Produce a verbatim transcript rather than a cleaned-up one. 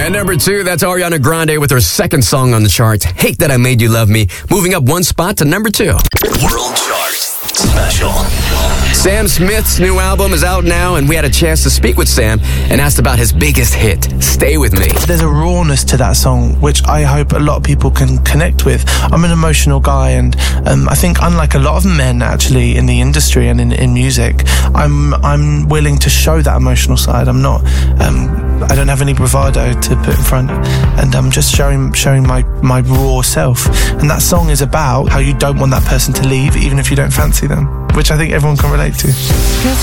At number two, that's Ariana Grande with her second song on the charts, Hate That I Made You Love Me, moving up one spot to number two. World Chart Special. Sam Smith's new album is out now, and we had a chance to speak with Sam and asked about his biggest hit, Stay With Me. There's a rawness to that song, which I hope a lot of people can connect with. I'm an emotional guy, and um, I think unlike a lot of men actually in the industry and in, in music, I'm I'm willing to show that emotional side. I'm not, um, I don't have any bravado to put in front, and I'm just showing showing my, my raw self. And that song is about how you don't want that person to leave, even if you don't fancy them, which I think everyone can relate to.